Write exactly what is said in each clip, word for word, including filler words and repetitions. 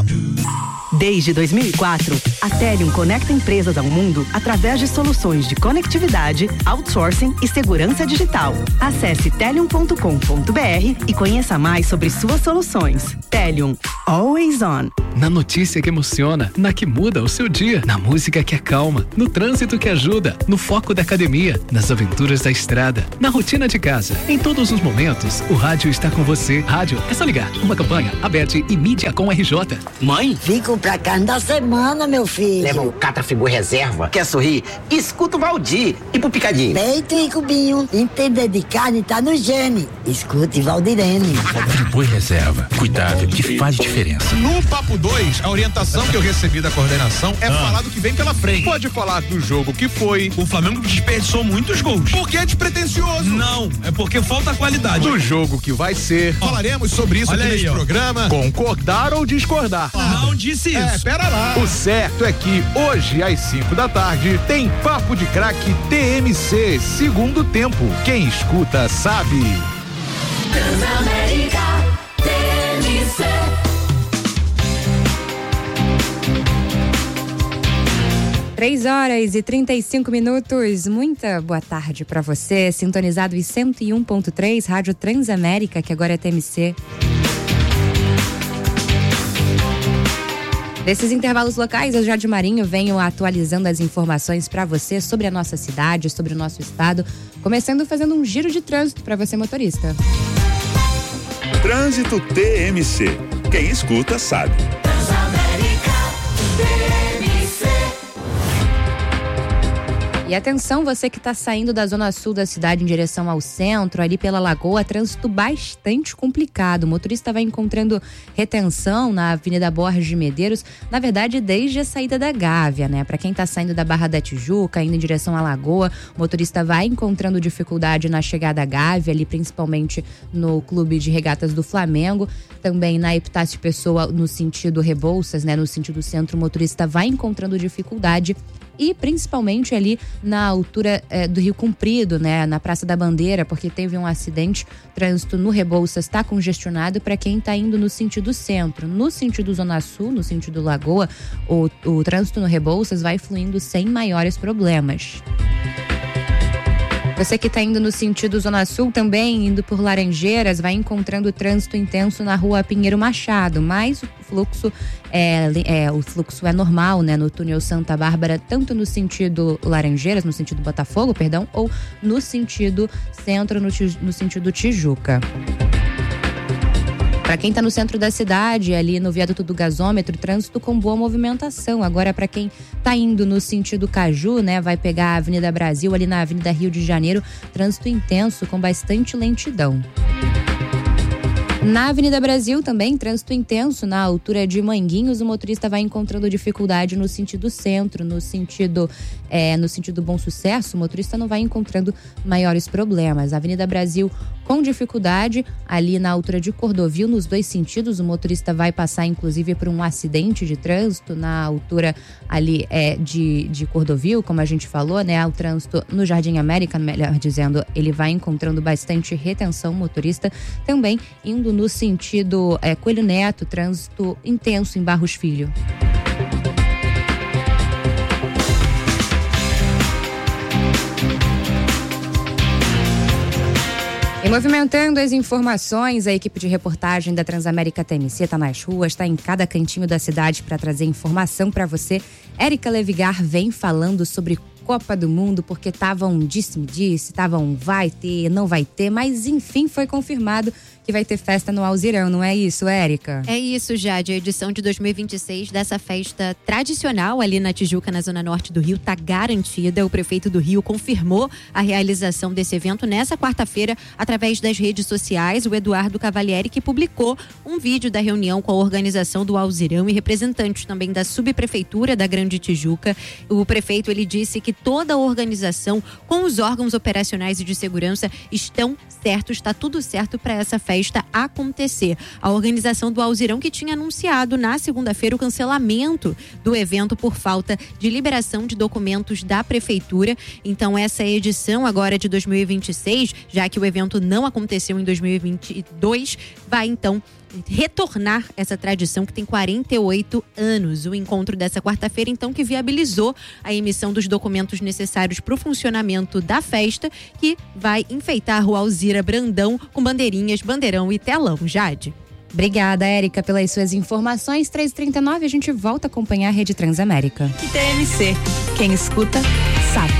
Desde dois mil e quatro, a Telium conecta empresas ao mundo através de soluções de conectividade, outsourcing e segurança digital. Acesse telium ponto com ponto br e conheça mais sobre suas soluções. Telium, always on. Na notícia que emociona, na que muda o seu dia, na música que acalma, no trânsito que ajuda, no foco da academia, nas aventuras da estrada, na rotina de casa. Em todos os momentos, o rádio está com você. Rádio, é só ligar. Uma campanha, Abete e Mídia com R J. Mãe, vem comprar carne da semana, meu filho. Leva o Catrafigor Reserva. Quer sorrir? Escuta o Valdir. E pro Picadinho. Peito e cubinho. Entender de carne tá no gene. Escute Valdirene. Friboi Reserva. Cuidado que faz diferença. No Papo dois, a orientação que eu recebi da coordenação é ah. falar do que vem pela frente. Pode falar do jogo que foi. O Flamengo desperdiçou muitos gols. Porque é despretensioso. Não, é porque falta qualidade. Do jogo que vai ser. Oh. Falaremos sobre isso Olha aqui aí, neste ó. programa. Concordar ou discordar? Não disse isso. É, pera lá. O certo é que hoje, às cinco da tarde, tem Papo de Craque T M C, segundo tempo. Quem escuta sabe. Transamérica T M C. Três horas e trinta e cinco minutos. Muita boa tarde para você, sintonizado em cento e um ponto três, Rádio Transamérica, que agora é T M C. Desses intervalos locais, eu, Jade Marinho, venho atualizando as informações para você sobre a nossa cidade, sobre o nosso estado, começando fazendo um giro de trânsito para você, motorista. Trânsito T M C. Quem escuta sabe. Transamérica T M C. E atenção, você que está saindo da zona sul da cidade em direção ao centro, ali pela Lagoa, trânsito bastante complicado. O motorista vai encontrando retenção na Avenida Borges de Medeiros, na verdade desde a saída da Gávea, né? Para quem está saindo da Barra da Tijuca, indo em direção à Lagoa, o motorista vai encontrando dificuldade na chegada à Gávea, ali principalmente no Clube de Regatas do Flamengo, também na Epitácio Pessoa no sentido Rebouças, né? No sentido centro, o motorista vai encontrando dificuldade. E principalmente ali na altura eh, do Rio Comprido, né, na Praça da Bandeira, porque teve um acidente, o trânsito no Rebouças está congestionado para quem está indo no sentido centro. No sentido Zona Sul, no sentido Lagoa, o, o trânsito no Rebouças vai fluindo sem maiores problemas. Você que está indo no sentido Zona Sul também, indo por Laranjeiras, vai encontrando trânsito intenso na Rua Pinheiro Machado, mas o fluxo é, é, o fluxo é normal, né, no túnel Santa Bárbara, tanto no sentido Laranjeiras, no sentido Botafogo, perdão, ou no sentido centro, no, no sentido Tijuca. Para quem está no centro da cidade, ali no viaduto do gasômetro, trânsito com boa movimentação. Agora, para quem está indo no sentido Caju, né, vai pegar a Avenida Brasil, ali na Avenida Rio de Janeiro, trânsito intenso com bastante lentidão. Na Avenida Brasil também, trânsito intenso na altura de Manguinhos, o motorista vai encontrando dificuldade no sentido centro, no sentido, é, no sentido Bom Sucesso, o motorista não vai encontrando maiores problemas. Avenida Brasil com dificuldade, ali na altura de Cordovil, nos dois sentidos, o motorista vai passar inclusive por um acidente de trânsito na altura ali é, de, de Cordovil, como a gente falou, né? O trânsito no Jardim América, melhor dizendo, ele vai encontrando bastante retenção, motorista também indo no sentido é, Coelho Neto, trânsito intenso em Barros Filho. E movimentando as informações, a equipe de reportagem da Transamérica T M C está nas ruas, está em cada cantinho da cidade para trazer informação para você. Érica Levigar vem falando sobre Copa do Mundo, porque tava um disse-me-disse, tava um vai ter, não vai ter, mas enfim foi confirmado que vai ter festa no Alzirão, não é isso, Érica? É isso, Jade. A edição de dois mil e vinte e seis dessa festa tradicional ali na Tijuca, na zona norte do Rio, tá garantida. O prefeito do Rio confirmou a realização desse evento nessa quarta-feira através das redes sociais. O Eduardo Cavalieri, que publicou um vídeo da reunião com a organização do Alzirão e representantes também da subprefeitura da Grande Tijuca. O prefeito, ele disse que toda a organização com os órgãos operacionais e de segurança estão certos, está tudo certo para essa festa acontecer. A organização do Alzirão, que tinha anunciado na segunda-feira o cancelamento do evento por falta de liberação de documentos da prefeitura. Então essa edição agora de dois mil e vinte e seis, já que o evento não aconteceu em dois mil e vinte e dois, vai então retornar essa tradição que tem quarenta e oito anos. O encontro dessa quarta-feira, então, que viabilizou a emissão dos documentos necessários para o funcionamento da festa, que vai enfeitar a Rua Alzira Brandão com bandeirinhas, bandeirão e telão. Jade. Obrigada, Érica, pelas suas informações. três e trinta e nove, a gente volta a acompanhar a Rede Transamérica. E T M C, quem escuta, sabe.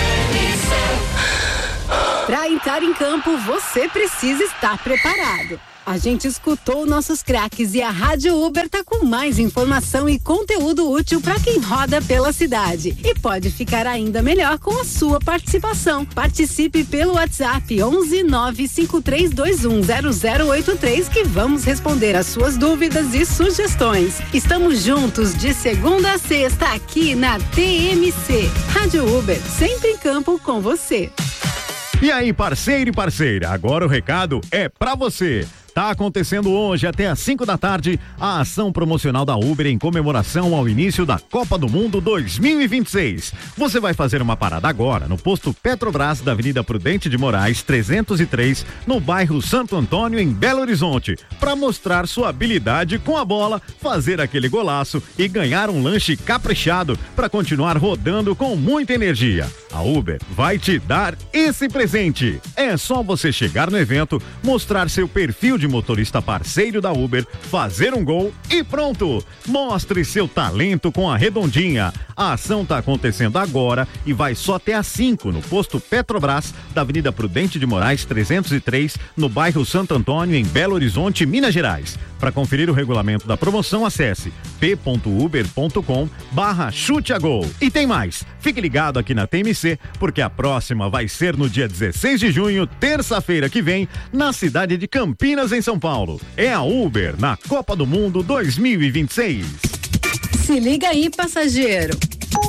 Para entrar em campo, você precisa estar preparado. A gente escutou nossos craques e a Rádio Uber tá com mais informação e conteúdo útil para quem roda pela cidade. E pode ficar ainda melhor com a sua participação. Participe pelo WhatsApp onze nove cinco três dois um zero zero oito três que vamos responder as suas dúvidas e sugestões. Estamos juntos de segunda a sexta aqui na T M C. Rádio Uber, sempre em campo com você. E aí, parceiro e parceira, agora o recado é pra você. Tá acontecendo hoje até às cinco da tarde a ação promocional da Uber em comemoração ao início da Copa do Mundo dois mil e vinte e seis. Você vai fazer uma parada agora no posto Petrobras da Avenida Prudente de Moraes trezentos e três, no bairro Santo Antônio, em Belo Horizonte, para mostrar sua habilidade com a bola, fazer aquele golaço e ganhar um lanche caprichado para continuar rodando com muita energia. A Uber vai te dar esse presente. É só você chegar no evento, mostrar seu perfil de motorista parceiro da Uber, fazer um gol e pronto! Mostre seu talento com a Redondinha. A ação está acontecendo agora e vai só até às cinco no posto Petrobras da Avenida Prudente de Moraes trezentos e três, no bairro Santo Antônio, em Belo Horizonte, Minas Gerais. Para conferir o regulamento da promoção, acesse p ponto uber ponto com barra chute a gol. E tem mais, fique ligado aqui na T M C, porque a próxima vai ser no dia dezesseis de junho, terça-feira que vem, na cidade de Campinas, em São Paulo. É a Uber na Copa do Mundo dois mil e vinte e seis. Se liga aí, passageiro.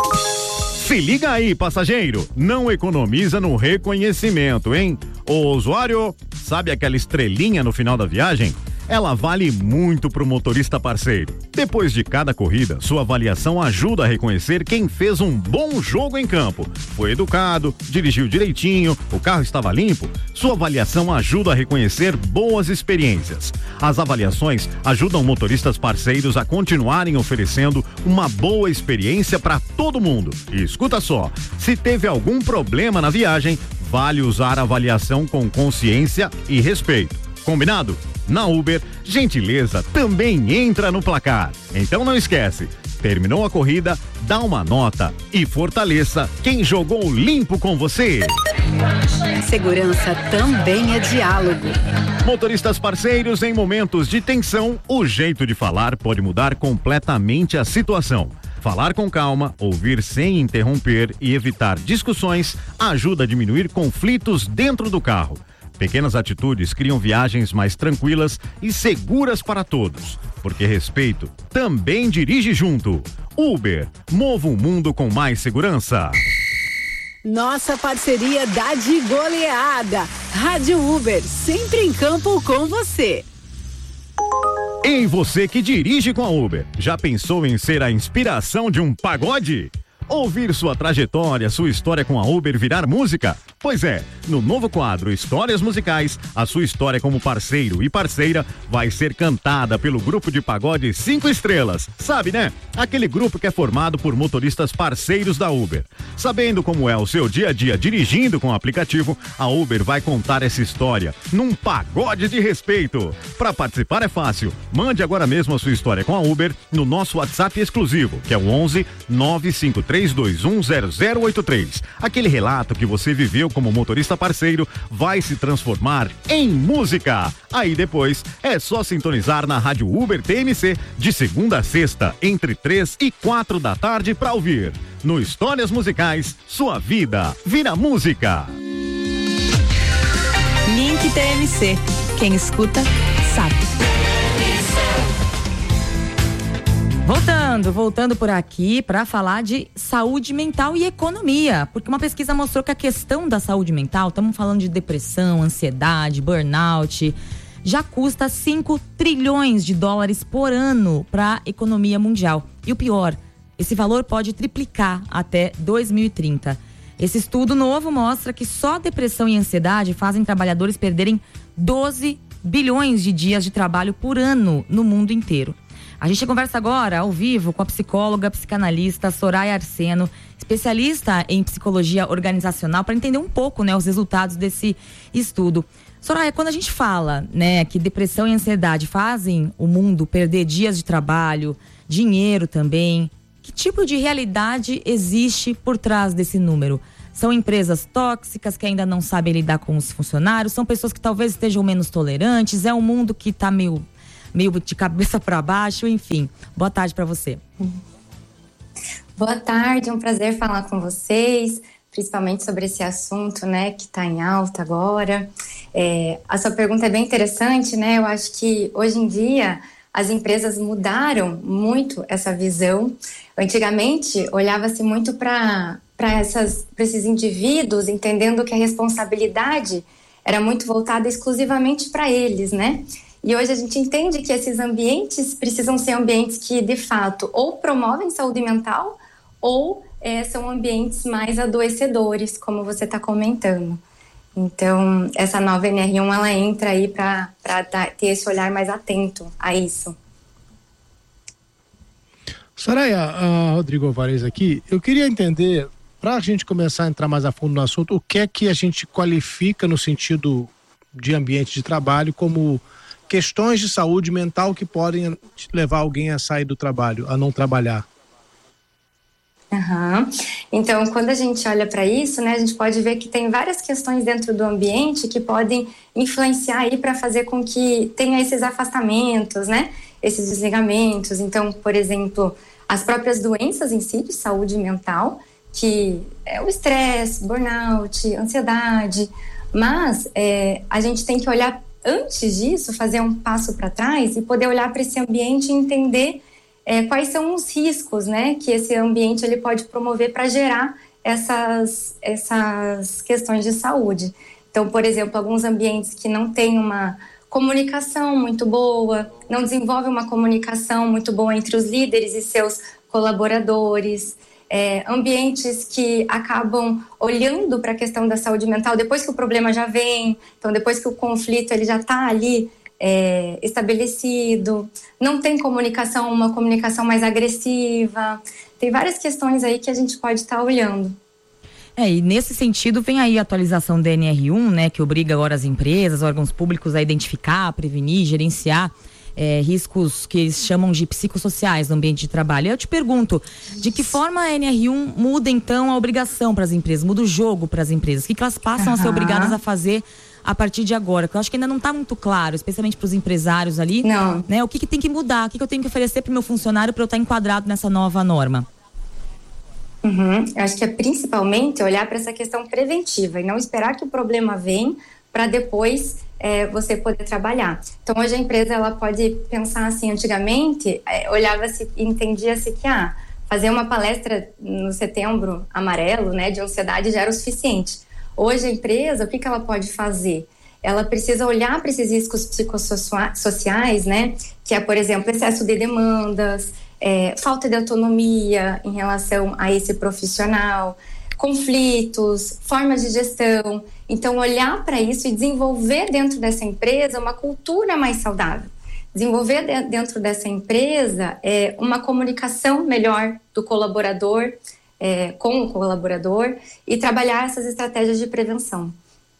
Se liga aí, passageiro. Não economiza no reconhecimento, hein? Ô usuário, sabe aquela estrelinha no final da viagem? Ela vale muito pro motorista parceiro. Depois de cada corrida, sua avaliação ajuda a reconhecer quem fez um bom jogo em campo. Foi educado, dirigiu direitinho, o carro estava limpo. Sua avaliação ajuda a reconhecer boas experiências. As avaliações ajudam motoristas parceiros a continuarem oferecendo uma boa experiência para todo mundo. E escuta só, se teve algum problema na viagem, vale usar a avaliação com consciência e respeito. Combinado? Na Uber, gentileza também entra no placar. Então não esquece, terminou a corrida, dá uma nota e fortaleça quem jogou limpo com você. Segurança também é diálogo. Motoristas parceiros, em momentos de tensão, o jeito de falar pode mudar completamente a situação. Falar com calma, ouvir sem interromper e evitar discussões ajuda a diminuir conflitos dentro do carro. Pequenas atitudes criam viagens mais tranquilas e seguras para todos, porque respeito também dirige junto. Uber, mova o mundo com mais segurança. Nossa parceria dá de goleada. Rádio Uber, sempre em campo com você. Ei, você que dirige com a Uber, já pensou em ser a inspiração de um pagode? Ouvir sua trajetória, sua história com a Uber virar música? Pois é, no novo quadro Histórias Musicais, a sua história como parceiro e parceira vai ser cantada pelo grupo de pagode Cinco Estrelas. Sabe, né? Aquele grupo que é formado por motoristas parceiros da Uber. Sabendo como é o seu dia a dia dirigindo com o aplicativo, a Uber vai contar essa história num pagode de respeito. Para participar é fácil. Mande agora mesmo a sua história com a Uber no nosso WhatsApp exclusivo, que é o onze nove cinco três dois um zero zero oito três. Aquele relato que você viveu como motorista parceiro vai se transformar em música. Aí depois é só sintonizar na Rádio Uber T M C de segunda a sexta, entre três e quatro da tarde para ouvir. No Histórias Musicais, sua vida vira música. Link T M C. Quem escuta, sabe. Voltando, voltando por aqui para falar de saúde mental e economia, porque uma pesquisa mostrou que a questão da saúde mental, estamos falando de depressão, ansiedade, burnout, já custa cinco trilhões de dólares por ano para a economia mundial. E o pior, esse valor pode triplicar até dois mil e trinta. Esse estudo novo mostra que só depressão e ansiedade fazem trabalhadores perderem doze bilhões de dias de trabalho por ano no mundo inteiro. A gente conversa agora, ao vivo, com a psicóloga, psicanalista Soraya Arseno, especialista em psicologia organizacional, para entender um pouco, né, os resultados desse estudo. Soraya, quando a gente fala, né, que depressão e ansiedade fazem o mundo perder dias de trabalho, dinheiro também, que tipo de realidade existe por trás desse número? São empresas tóxicas que ainda não sabem lidar com os funcionários? São pessoas que talvez estejam menos tolerantes? É um mundo que está meio... meio de cabeça para baixo, enfim. Boa tarde para você. Boa tarde, é um prazer falar com vocês, principalmente sobre esse assunto, né, que está em alta agora. É, a sua pergunta é bem interessante, né? Eu acho que hoje em dia as empresas mudaram muito essa visão. Antigamente olhava-se muito para para esses indivíduos, entendendo que a responsabilidade era muito voltada exclusivamente para eles, né? E hoje a gente entende que esses ambientes precisam ser ambientes que, de fato, ou promovem saúde mental ou é, são ambientes mais adoecedores, como você está comentando. Então, essa nova N R um, ela entra aí para ter esse olhar mais atento a isso. Soraya, uh, Rodrigo Alvarez aqui, eu queria entender, para a gente começar a entrar mais a fundo no assunto, o que é que a gente qualifica no sentido de ambiente de trabalho como questões de saúde mental que podem levar alguém a sair do trabalho, a não trabalhar. Uhum. Então, quando a gente olha para isso, né, a gente pode ver que tem várias questões dentro do ambiente que podem influenciar aí para fazer com que tenha esses afastamentos, né, esses desligamentos. Então, por exemplo, as próprias doenças em si de saúde mental, que é o estresse, burnout, ansiedade, mas é, a gente tem que olhar antes disso, fazer um passo para trás e poder olhar para esse ambiente e entender é, quais são os riscos, né, que esse ambiente ele pode promover para gerar essas, essas questões de saúde. Então, por exemplo, alguns ambientes que não têm uma comunicação muito boa, não desenvolvem uma comunicação muito boa entre os líderes e seus colaboradores, É, ambientes que acabam olhando para a questão da saúde mental depois que o problema já vem, então depois que o conflito ele já está ali é, estabelecido, não tem comunicação, uma comunicação mais agressiva, tem várias questões aí que a gente pode estar tá olhando. É, e nesse sentido vem aí a atualização da N R um, né, que obriga agora as empresas, órgãos públicos a identificar, prevenir, gerenciar É, riscos que eles chamam de psicossociais no ambiente de trabalho. Eu te pergunto, de que forma a N R um muda então a obrigação para as empresas, muda o jogo para as empresas? O que, que elas passam uhum. a ser obrigadas a fazer a partir de agora? Porque eu acho que ainda não está muito claro, especialmente para os empresários ali, não. né? O que, que tem que mudar, o que, que eu tenho que oferecer para o meu funcionário para eu estar enquadrado nessa nova norma? Uhum. Eu acho que é principalmente olhar para essa questão preventiva e não esperar que o problema venha para depois é, você poder trabalhar. Então, hoje a empresa ela pode pensar assim, antigamente, é, olhava-se e entendia-se que ah, fazer uma palestra no setembro amarelo, né, de ansiedade já era o suficiente. Hoje a empresa, o que, que ela pode fazer? Ela precisa olhar para esses riscos psicossociais, né, que é, por exemplo, excesso de demandas, é, falta de autonomia em relação a esse profissional, conflitos, formas de gestão. Então, olhar para isso e desenvolver dentro dessa empresa uma cultura mais saudável. Desenvolver de, dentro dessa empresa é, uma comunicação melhor do colaborador é, com o colaborador e trabalhar essas estratégias de prevenção.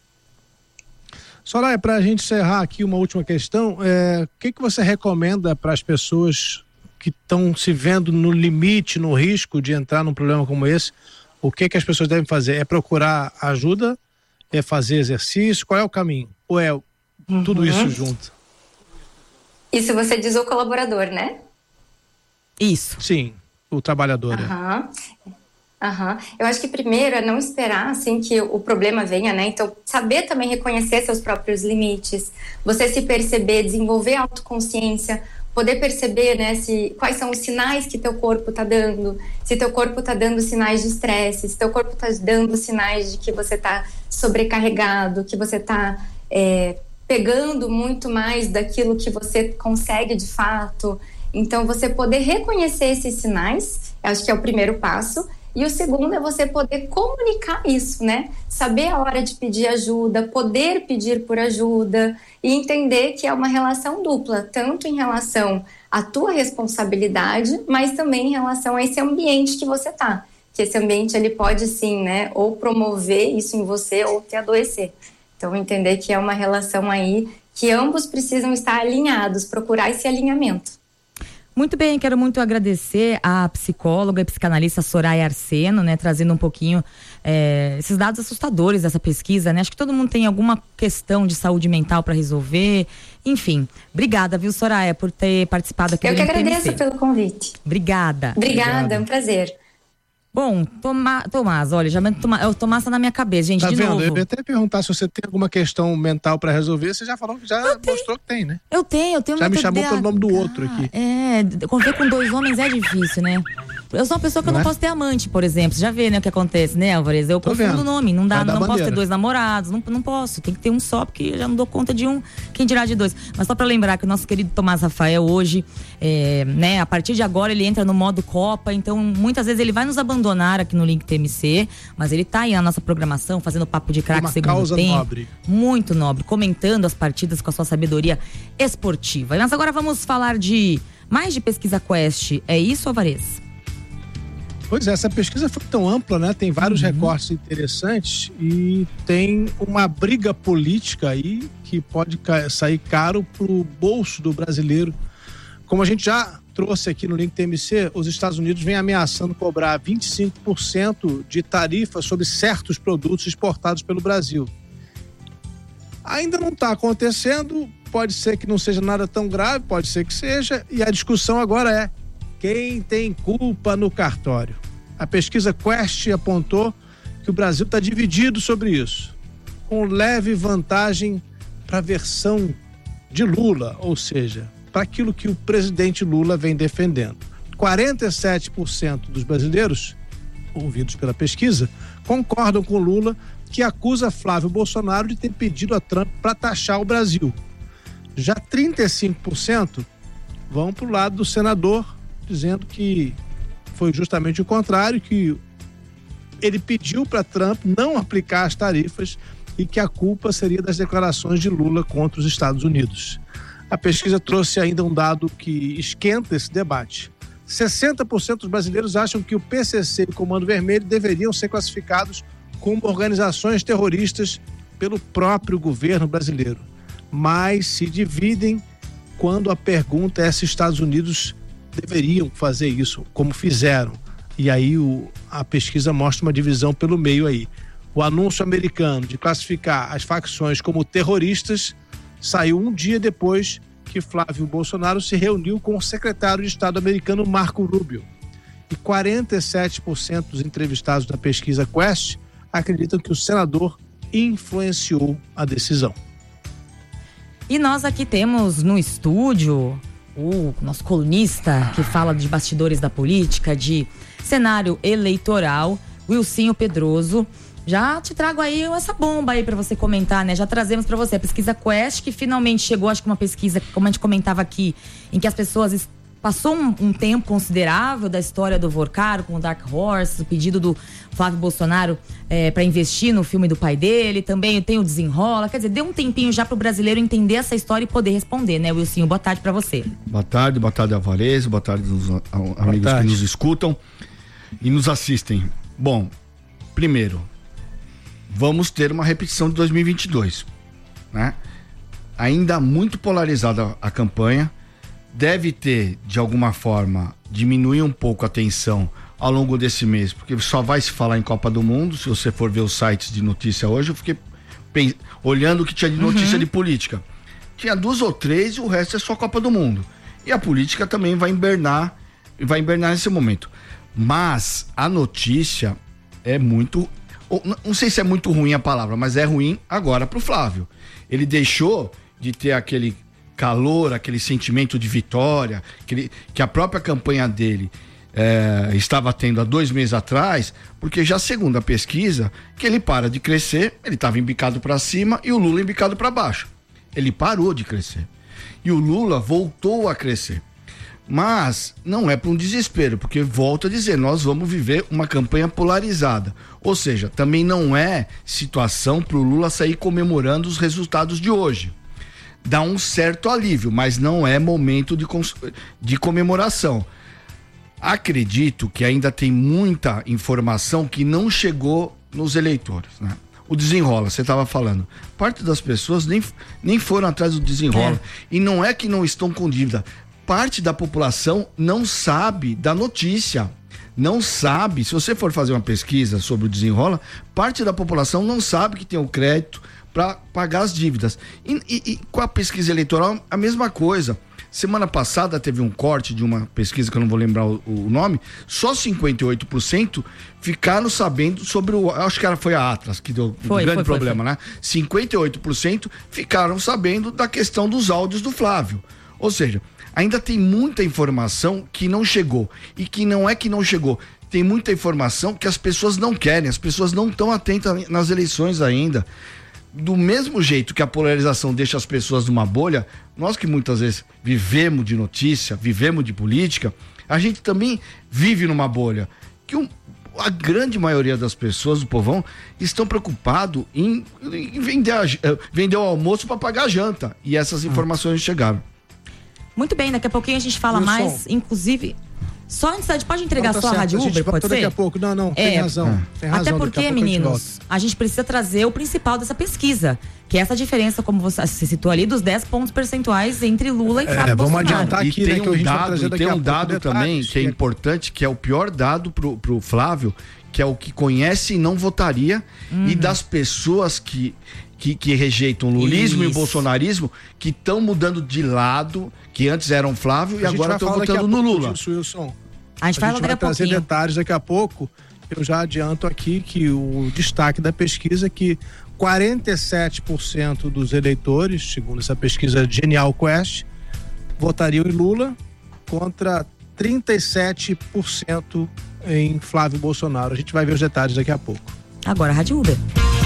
Soraya, para a gente encerrar aqui uma última questão, é, o que, que você recomenda para as pessoas que estão se vendo no limite, no risco de entrar num problema como esse? O que, que as pessoas devem fazer? É procurar ajuda? É fazer exercício? Qual é o caminho? Ou é uhum. tudo isso junto? Isso você diz o colaborador, né? Isso. Sim, o trabalhador. Aham. Uhum. Uhum. Eu acho que primeiro é não esperar assim que o problema venha, né? Então, saber também reconhecer seus próprios limites, você se perceber, desenvolver autoconsciência, poder perceber, né, se, quais são os sinais que teu corpo tá dando, se teu corpo tá dando sinais de estresse, se teu corpo tá dando sinais de que você tá sobrecarregado, que você tá é, pegando muito mais daquilo que você consegue de fato. Então, você poder reconhecer esses sinais, eu acho que é o primeiro passo. E o segundo é você poder comunicar isso, né? Saber a hora de pedir ajuda, poder pedir por ajuda e entender que é uma relação dupla, tanto em relação à tua responsabilidade, mas também em relação a esse ambiente que você tá. Que esse ambiente, ele pode sim, né? Ou promover isso em você ou te adoecer. Então, entender que é uma relação aí que ambos precisam estar alinhados, procurar esse alinhamento. Muito bem, quero muito agradecer à psicóloga e psicanalista Soraya Arseno, né, trazendo um pouquinho é, esses dados assustadores dessa pesquisa, né? Acho que todo mundo tem alguma questão de saúde mental para resolver. Enfim, obrigada, viu, Soraya, por ter participado aqui Eu do que Link T M C. agradeço pelo convite. Obrigada. Obrigada, é um prazer. Bom, Toma, Tomás, olha, já Toma, o Tomás tá na minha cabeça, gente, tá de vendo? novo. Eu ia até perguntar se você tem alguma questão mental pra resolver, você já falou que já mostrou que tem, né? Eu tenho, eu tenho Já uma me chamou T D A H. pelo nome do outro aqui. É, conviver com dois homens é difícil, né? Eu sou uma pessoa que eu não, Não é? posso ter amante, por exemplo. Você já vê, né, o que acontece, né, Álvares? Eu Tô confundo vendo. o nome. Não dá, Vai dar não posso bandeira. ter dois namorados. Não, não posso. Tem que ter um só, porque eu já não dou conta de um. Quem dirá de dois? Mas só pra lembrar que o nosso querido Tomás Rafael hoje, é, né, a partir de agora ele entra no modo Copa. Então, muitas vezes ele vai nos abandonar aqui no Link T M C. Mas ele tá aí na nossa programação, fazendo papo de craque Uma segundo causa tempo. nobre. Muito nobre. Comentando as partidas com a sua sabedoria esportiva. Mas agora vamos falar de mais de pesquisa Quest. É isso, Álvares? Pois é, essa pesquisa foi tão ampla, né? Tem vários uhum. recortes interessantes e tem uma briga política aí que pode ca- sair caro pro bolso do brasileiro. Como a gente já trouxe aqui no Link T M C, os Estados Unidos vêm ameaçando cobrar vinte e cinco por cento de tarifa sobre certos produtos exportados pelo Brasil. Ainda não está acontecendo, pode ser que não seja nada tão grave, pode ser que seja, e a discussão agora é: quem tem culpa no cartório? A pesquisa Quest apontou que o Brasil está dividido sobre isso, com leve vantagem para a versão de Lula, ou seja, para aquilo que o presidente Lula vem defendendo. quarenta e sete por cento dos brasileiros, ouvidos pela pesquisa, concordam com Lula, que acusa Flávio Bolsonaro de ter pedido a Trump para taxar o Brasil. Já trinta e cinco por cento vão para o lado do senador, dizendo que foi justamente o contrário, que ele pediu para Trump não aplicar as tarifas e que a culpa seria das declarações de Lula contra os Estados Unidos. A pesquisa trouxe ainda um dado que esquenta esse debate. sessenta por cento dos brasileiros acham que o P C C e o Comando Vermelho deveriam ser classificados como organizações terroristas pelo próprio governo brasileiro, mas se dividem quando a pergunta é se os Estados Unidos deveriam fazer isso, como fizeram. E aí o, a pesquisa mostra uma divisão pelo meio aí. O anúncio americano de classificar as facções como terroristas saiu um dia depois que Flávio Bolsonaro se reuniu com o secretário de Estado americano Marco Rubio. E quarenta e sete por cento dos entrevistados na pesquisa Quest acreditam que o senador influenciou a decisão. E nós aqui temos no estúdio o nosso colunista que fala de bastidores da política, de cenário eleitoral, Wilsinho Pedroso. Já te trago aí essa bomba aí pra você comentar, né? Já trazemos pra você a pesquisa Quest, que finalmente chegou, acho que uma pesquisa, como a gente comentava aqui, em que as pessoas... Passou um, um tempo considerável da história do Vorcaro com o Dark Horse, o pedido do Flávio Bolsonaro é, para investir no filme do pai dele, também tem o Desenrola, quer dizer, deu um tempinho já pro brasileiro entender essa história e poder responder, né, Wilsinho? Boa tarde para você. Boa tarde, boa tarde, Álvares, boa tarde aos amigos tarde. que nos escutam e nos assistem. Bom, primeiro, vamos ter uma repetição de dois mil e vinte e dois, né? Ainda muito polarizada a campanha. Deve ter, de alguma forma, diminuir um pouco a tensão ao longo desse mês, porque só vai se falar em Copa do Mundo. Se você for ver os sites de notícia hoje, eu fiquei pens- olhando o que tinha de notícia uhum. de política. Tinha duas ou três e o resto é só Copa do Mundo. E a política também vai invernar, vai invernar nesse momento. Mas a notícia é muito... Não sei se é muito ruim a palavra, mas é ruim agora pro Flávio. Ele deixou de ter aquele... calor, aquele sentimento de vitória que, ele, que a própria campanha dele é, estava tendo há dois meses atrás, porque já segundo a pesquisa, que ele para de crescer, ele estava embicado para cima e o Lula embicado para baixo. Ele parou de crescer. E o Lula voltou a crescer. Mas não é para um desespero, porque volto a dizer, nós vamos viver uma campanha polarizada. Ou seja, também não é situação para o Lula sair comemorando os resultados de hoje. Dá um certo alívio, mas não é momento de, de comemoração. Acredito que ainda tem muita informação que não chegou nos eleitores, né? O desenrola, você estava falando. Parte das pessoas nem, nem foram atrás do desenrola. É. E não é que não estão com dívida. Parte da população não sabe da notícia. Não sabe, se você for fazer uma pesquisa sobre o desenrola, parte da população não sabe que tem o crédito para pagar as dívidas. E, e, e com a pesquisa eleitoral, a mesma coisa. Semana passada teve um corte de uma pesquisa que eu não vou lembrar o, o nome, só cinquenta e oito por cento ficaram sabendo sobre o, acho que foi a Atlas que deu foi, um grande foi, problema, foi, foi. né? cinquenta e oito por cento ficaram sabendo da questão dos áudios do Flávio. Ou seja, ainda tem muita informação que não chegou. E que não é que não chegou, tem muita informação que as pessoas não querem, as pessoas não estão atentas nas eleições ainda. Do mesmo jeito que a polarização deixa as pessoas numa bolha, nós que muitas vezes vivemos de notícia, vivemos de política, a gente também vive numa bolha. Que um, a grande maioria das pessoas do povão estão preocupados em, em vender, a, vender o almoço para pagar a janta. E essas informações chegaram. Muito bem, daqui a pouquinho a gente fala Wilson. mais, inclusive... Só antes, pode entregar não, tá sua certo. Rádio a Uber, pode ser? Daqui a pouco, não, não, é, tem razão. Tem razão. Até porque, meninos, a, a gente precisa trazer o principal dessa pesquisa, que é essa diferença, como você citou ali, dos dez pontos percentuais entre Lula e Flávio é, vamos Bolsonaro. adiantar aqui, e tem né, que um a gente dado, vai trazer e daqui tem a um dado pouco também detalhes, que é que... importante, que é o pior dado pro, pro Flávio, que é o que conhece e não votaria, uhum. e das pessoas que... Que, que rejeitam o lulismo Isso. e o bolsonarismo, que estão mudando de lado, que antes eram Flávio e agora estão votando no Lula. Disso, Wilson. A gente, a gente vai trazer pouquinho. detalhes daqui a pouco. Eu já adianto aqui que o destaque da pesquisa é que quarenta e sete por cento dos eleitores, segundo essa pesquisa Genial Quest, votariam em Lula contra trinta e sete por cento em Flávio Bolsonaro. A gente vai ver os detalhes daqui a pouco. Agora, Rádio Uber.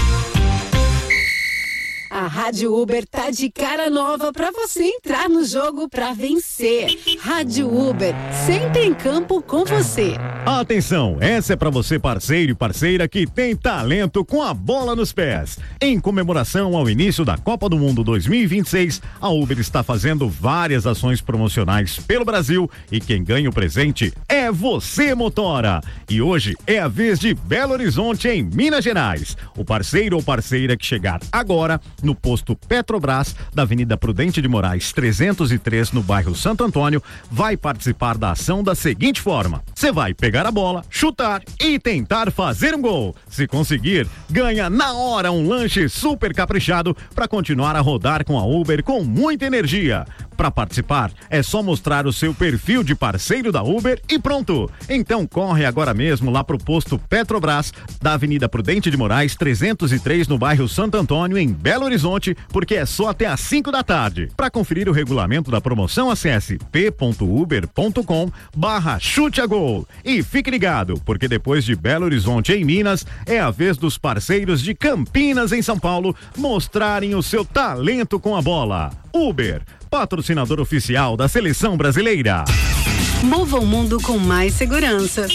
A Rádio Uber tá de cara nova pra você entrar no jogo pra vencer. Rádio Uber, sempre em campo com você. Atenção, essa é pra você parceiro e parceira que tem talento com a bola nos pés. Em comemoração ao início da Copa do Mundo dois mil e vinte e seis, a Uber está fazendo várias ações promocionais pelo Brasil e quem ganha o presente é você, motora. E hoje é a vez de Belo Horizonte, em Minas Gerais. O parceiro ou parceira que chegar agora no posto Petrobras da Avenida Prudente de Moraes trezentos e três, no bairro Santo Antônio, vai participar da ação da seguinte forma: você vai pegar a bola, chutar e tentar fazer um gol. Se conseguir, ganha na hora um lanche super caprichado para continuar a rodar com a Uber com muita energia. Para participar, é só mostrar o seu perfil de parceiro da Uber e pronto. Então corre agora mesmo lá pro posto Petrobras da Avenida Prudente de Moraes trezentos e três, no bairro Santo Antônio, em Belo Horizonte, porque é só até às cinco da tarde. Para conferir o regulamento da promoção, acesse p ponto uber ponto com barra chute a gol. E fique ligado, porque depois de Belo Horizonte em Minas, é a vez dos parceiros de Campinas em São Paulo mostrarem o seu talento com a bola. Uber, patrocinador oficial da Seleção Brasileira. Mova o mundo com mais segurança.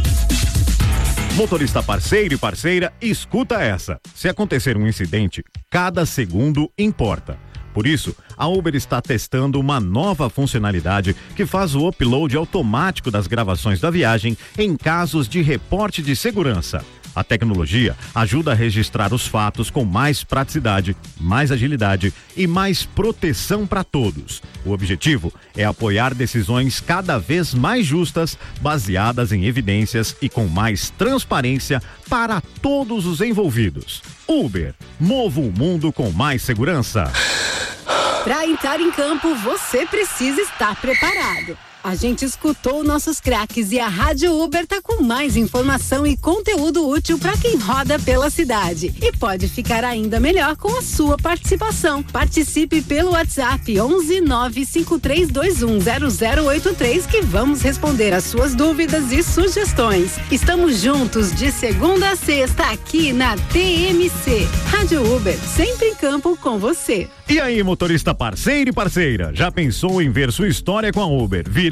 Motorista parceiro e parceira, escuta essa. Se acontecer um incidente, cada segundo importa. Por isso, a Uber está testando uma nova funcionalidade que faz o upload automático das gravações da viagem em casos de reporte de segurança. A tecnologia ajuda a registrar os fatos com mais praticidade, mais agilidade e mais proteção para todos. O objetivo é apoiar decisões cada vez mais justas, baseadas em evidências e com mais transparência para todos os envolvidos. Uber, mova o mundo com mais segurança. Para entrar em campo, você precisa estar preparado. A gente escutou nossos craques e a Rádio Uber tá com mais informação e conteúdo útil para quem roda pela cidade. E pode ficar ainda melhor com a sua participação. Participe pelo WhatsApp onze nove cinco três dois um zero zero oito três que vamos responder as suas dúvidas e sugestões. Estamos juntos de segunda a sexta aqui na T M C. Rádio Uber, sempre em campo com você. E aí, motorista parceiro e parceira, já pensou em ver sua história com a Uber virar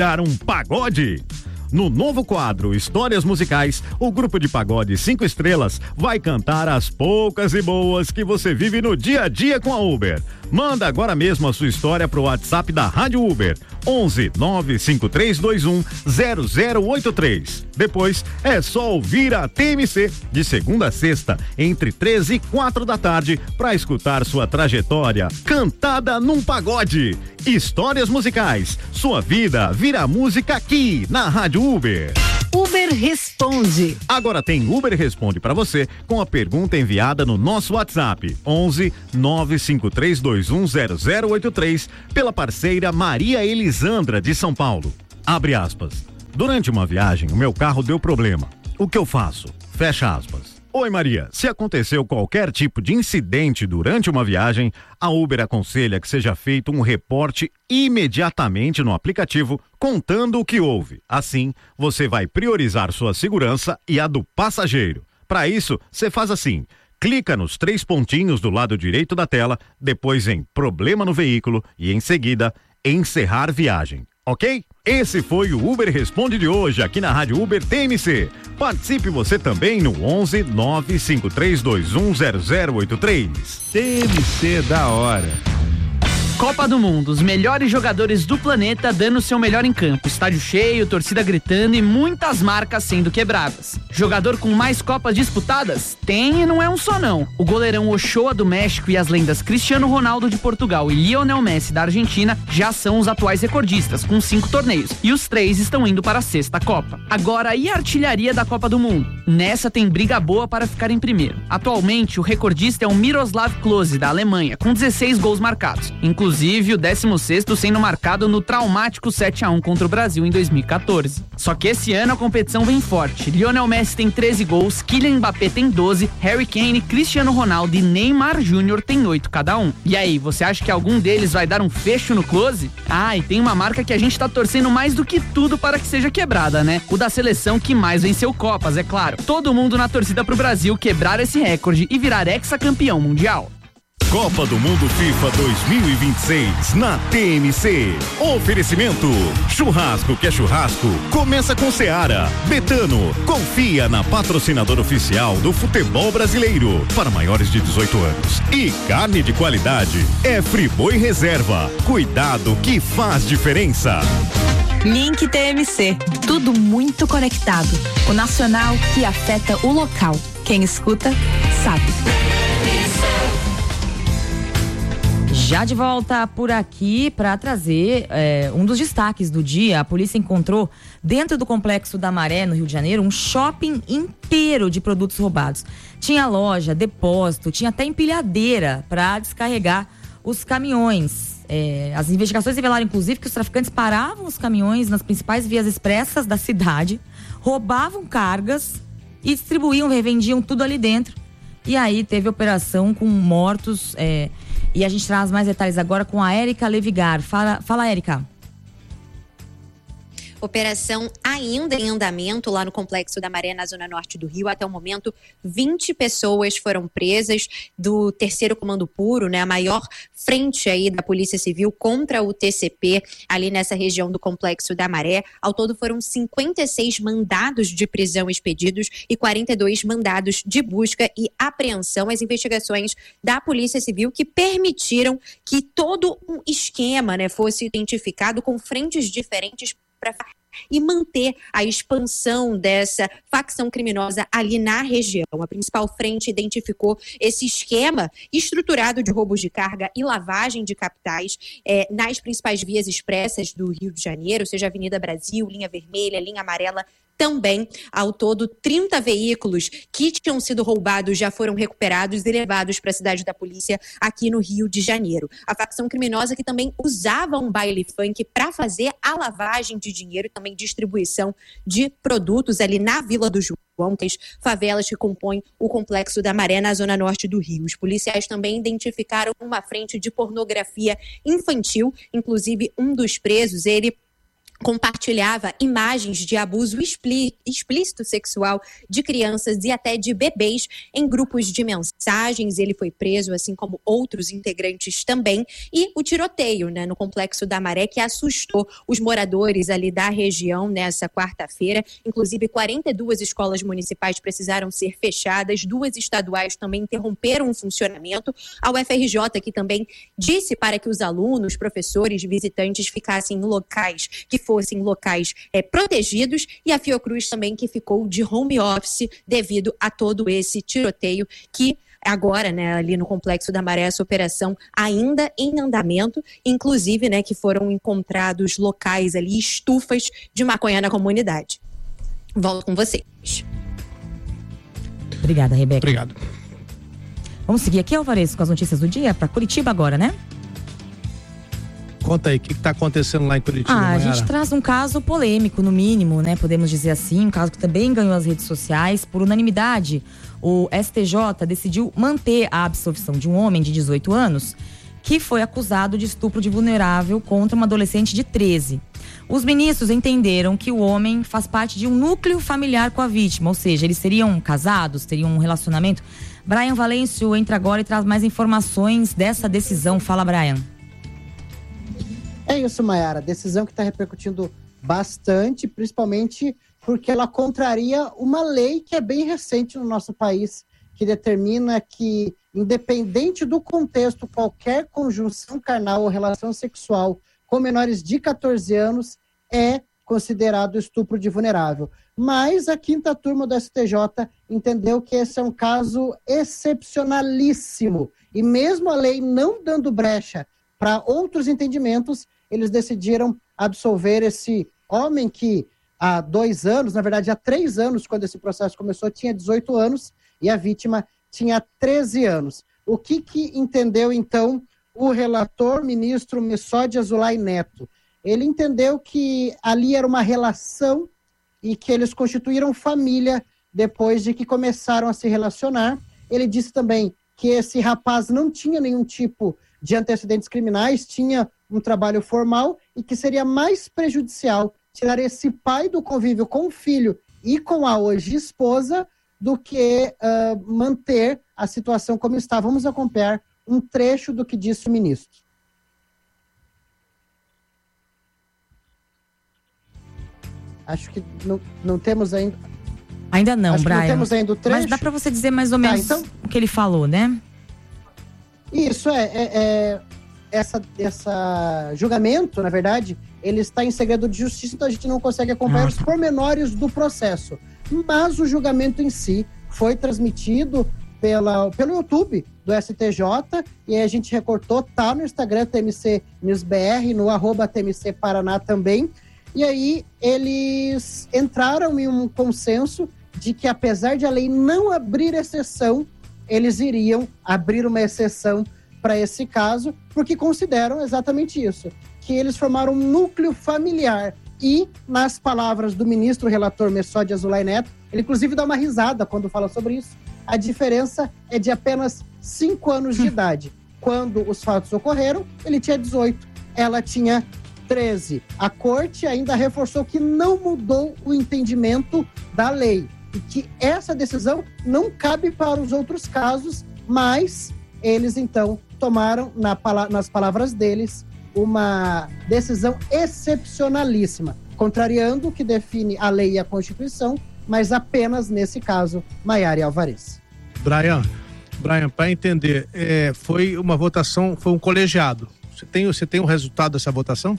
virar um pagode? No novo quadro Histórias Musicais, o grupo de pagode Cinco Estrelas vai cantar as poucas e boas que você vive no dia a dia com a Uber. Manda agora mesmo a sua história pro WhatsApp da Rádio Uber, onze nove cinco três dois um zero zero oito três. Depois é só ouvir a T M C de segunda a sexta, entre três e quatro da tarde, para escutar sua trajetória cantada num pagode. Histórias Musicais, sua vida vira música aqui na Rádio Uber. Uber Responde. Agora tem Uber Responde para você com a pergunta enviada no nosso WhatsApp, onze nove cinco três dois um zero zero oito três, pela parceira Maria Elisandra de São Paulo. Abre aspas. Durante uma viagem, o meu carro deu problema. O que eu faço? Fecha aspas. Oi Maria, se aconteceu qualquer tipo de incidente durante uma viagem, a Uber aconselha que seja feito um reporte imediatamente no aplicativo contando o que houve. Assim, você vai priorizar sua segurança e a do passageiro. Para isso, você faz assim: clica nos três pontinhos do lado direito da tela, depois em problema no veículo e em seguida, encerrar viagem. Ok? Esse foi o Uber Responde de hoje aqui na Rádio Uber T M C. Participe você também no onze nove cinco três dois um zero zero oito três. T M C da hora. Copa do Mundo, os melhores jogadores do planeta dando o seu melhor em campo, estádio cheio, torcida gritando e muitas marcas sendo quebradas. Jogador com mais Copas disputadas? Tem e não é um só não. O goleirão Ochoa do México e as lendas Cristiano Ronaldo de Portugal e Lionel Messi da Argentina já são os atuais recordistas, com cinco torneios, e os três estão indo para a sexta Copa. Agora, e a artilharia da Copa do Mundo? Nessa tem briga boa para ficar em primeiro. Atualmente, o recordista é o Miroslav Klose, da Alemanha, com dezesseis gols marcados, inclusive Inclusive o décimo sexto sendo marcado no traumático sete a um contra o Brasil em dois mil e quatorze. Só que esse ano a competição vem forte. Lionel Messi tem treze gols, Kylian Mbappé tem doze, Harry Kane, Cristiano Ronaldo e Neymar Júnior tem oito cada um. E aí, você acha que algum deles vai dar um fecho no close? Ah, e tem uma marca que a gente tá torcendo mais do que tudo para que seja quebrada, né? O da seleção que mais venceu Copas, é claro. Todo mundo na torcida pro Brasil quebrar esse recorde e virar hexacampeão mundial. Copa do Mundo FIFA dois mil e vinte e seis na T M C. Oferecimento: churrasco que é churrasco, começa com Seara. Betano, confia na patrocinadora oficial do futebol brasileiro para maiores de dezoito anos. E carne de qualidade é Friboi Reserva. Cuidado que faz diferença. Link T M C, tudo muito conectado. O nacional que afeta o local. Quem escuta, sabe. Já de volta por aqui para trazer é, um dos destaques do dia. A polícia encontrou dentro do Complexo da Maré, no Rio de Janeiro, um shopping inteiro de produtos roubados. Tinha loja, depósito, tinha até empilhadeira para descarregar os caminhões. É, as investigações revelaram, inclusive, que os traficantes paravam os caminhões nas principais vias expressas da cidade, roubavam cargas e distribuíam, revendiam tudo ali dentro. E aí teve operação com mortos. É, e a gente traz mais detalhes agora com a Érica Levigar. Fala, fala Érica. Operação ainda em andamento lá no Complexo da Maré, na zona norte do Rio. Até o momento, vinte pessoas foram presas do terceiro Comando Puro, né, a maior frente aí da Polícia Civil contra o T C P, ali nessa região do Complexo da Maré. Ao todo foram cinquenta e seis mandados de prisão expedidos e quarenta e dois mandados de busca e apreensão. As investigações da Polícia Civil que permitiram que todo um esquema, né, fosse identificado com frentes diferentes para e manter a expansão dessa facção criminosa ali na região. A principal frente identificou esse esquema estruturado de roubos de carga e lavagem de capitais eh, nas principais vias expressas do Rio de Janeiro, seja Avenida Brasil, Linha Vermelha, Linha Amarela. Também, ao todo, trinta veículos que tinham sido roubados já foram recuperados e levados para a cidade da polícia aqui no Rio de Janeiro. A facção criminosa que também usava um baile funk para fazer a lavagem de dinheiro e também distribuição de produtos ali na Vila do João, que as favelas que compõem o Complexo da Maré na zona norte do Rio. Os policiais também identificaram uma frente de pornografia infantil, inclusive um dos presos, ele compartilhava imagens de abuso explí- explícito sexual de crianças e até de bebês em grupos de mensagens. Ele foi preso, assim como outros integrantes também. E o tiroteio, né, no Complexo da Maré, que assustou os moradores ali da região nessa quarta-feira. Inclusive, quarenta e duas escolas municipais precisaram ser fechadas, duas estaduais também interromperam o funcionamento. A U F R J, que também disse para que os alunos, professores, visitantes ficassem em locais que foram fossem locais é, protegidos, e a Fiocruz também, que ficou de home office devido a todo esse tiroteio que agora, né, ali no Complexo da Maré, essa operação ainda em andamento, inclusive, né, que foram encontrados locais ali, estufas de maconha na comunidade. Volto com vocês. Obrigada, Rebeca. Obrigado. Vamos seguir aqui, Alvarez, com as notícias do dia, para Curitiba agora, né? Conta aí, o que está acontecendo lá em Curitiba, Ah, a Mayara? gente traz um caso polêmico, no mínimo, né? Podemos dizer assim, um caso que também ganhou as redes sociais. Por unanimidade, o S T J decidiu manter a absolvição de um homem de dezoito anos que foi acusado de estupro de vulnerável contra uma adolescente de treze. Os ministros entenderam que o homem faz parte de um núcleo familiar com a vítima, ou seja, eles seriam casados, teriam um relacionamento. Brian Valêncio entra agora e traz mais informações dessa decisão. Fala, Brian. É isso, Mayara. Decisão que está repercutindo bastante, principalmente porque ela contraria uma lei que é bem recente no nosso país, que determina que, independente do contexto, qualquer conjunção carnal ou relação sexual com menores de catorze anos é considerado estupro de vulnerável. Mas a quinta turma do S T J entendeu que esse é um caso excepcionalíssimo. E mesmo a lei não dando brecha para outros entendimentos, eles decidiram absolver esse homem que há dois anos, na verdade há três anos, quando esse processo começou, tinha dezoito anos e a vítima tinha treze anos. O que que entendeu, então, o relator, ministro Messode Azulay Neto? Ele entendeu que ali era uma relação e que eles constituíram família depois de que começaram a se relacionar. Ele disse também que esse rapaz não tinha nenhum tipo de antecedentes criminais, tinha um trabalho formal e que seria mais prejudicial tirar esse pai do convívio com o filho e com a hoje esposa do que uh, manter a situação como está. Vamos acompanhar um trecho do que disse o ministro. Acho que não, não temos ainda... Ainda não, Acho Brian. que não temos ainda o trecho. Mas dá para você dizer mais ou menos tá, então... o que ele falou, né? Isso, é, é, é essa, essa julgamento, na verdade, ele está em segredo de justiça, então a gente não consegue acompanhar Nossa. os pormenores do processo. Mas o julgamento em si foi transmitido pela, pelo YouTube do S T J, e aí a gente recortou, tá no Instagram T M C News B R, no arroba T M C Paraná também, e aí eles entraram em um consenso de que, apesar de a lei não abrir exceção, eles iriam abrir uma exceção para esse caso, porque consideram exatamente isso, que eles formaram um núcleo familiar. E, nas palavras do ministro relator Messode Azulay Neto, ele inclusive dá uma risada quando fala sobre isso, a diferença é de apenas cinco anos de idade. Quando os fatos ocorreram, ele tinha dezoito, ela tinha treze. A corte ainda reforçou que não mudou o entendimento da lei e que essa decisão não cabe para os outros casos, mas eles então tomaram, na, nas palavras deles, uma decisão excepcionalíssima, contrariando o que define a lei e a Constituição, mas apenas nesse caso, Mayara e Alvarez. Brian, Brian, para entender, é, foi uma votação, foi um colegiado. Você tem, você tem o resultado dessa votação?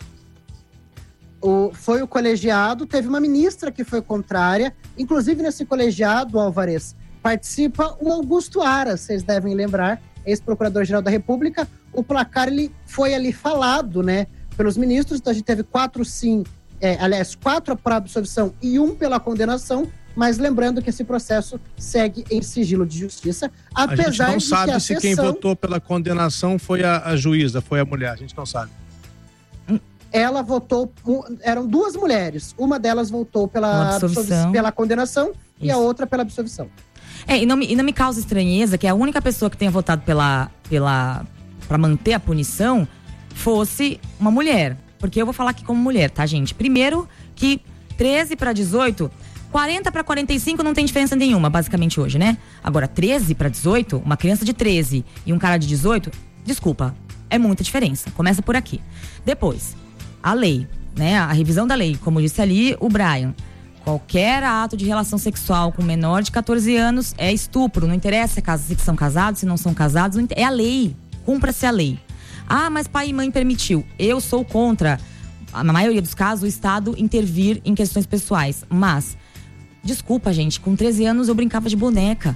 O, foi o colegiado, teve uma ministra que foi contrária, inclusive nesse colegiado, Alvarez, participa o Augusto Aras, vocês devem lembrar, ex-procurador-geral da República. O placar ele foi ali falado, né, pelos ministros, então a gente teve quatro sim, é, aliás, quatro para absolvição e um pela condenação, mas lembrando que esse processo segue em sigilo de justiça, apesar a gente não de sabe que a se sessão... quem votou pela condenação foi a, a juíza, foi a mulher, a gente não sabe. Ela votou, eram duas mulheres, uma delas votou pela, absolvição. pela condenação Isso. e a outra pela absolvição. É, e não, me, e não me causa estranheza que a única pessoa que tenha votado pela, pela, para manter a punição fosse uma mulher. porque eu vou falar aqui como mulher, tá, gente? Primeiro que treze para dezoito, quarenta para quarenta e cinco não tem diferença nenhuma, basicamente hoje, né? Agora, treze para dezoito, uma criança de treze e um cara de dezoito, desculpa, é muita diferença. Começa por aqui. Depois, a lei, né? A revisão da lei, como disse ali o Brian. Qualquer ato de relação sexual com menor de catorze anos é estupro. Não interessa se são casados, se não são casados, é a lei. Cumpra-se a lei. Ah, mas pai e mãe permitiu. Eu sou contra, na maioria dos casos, o Estado intervir em questões pessoais. Mas, desculpa, gente, com treze anos eu brincava de boneca.